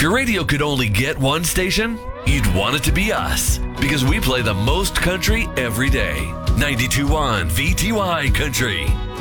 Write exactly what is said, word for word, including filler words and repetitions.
your radio could only get one station, you'd want it to be us, because we play the most country every day. ninety-two point one V T Y Country.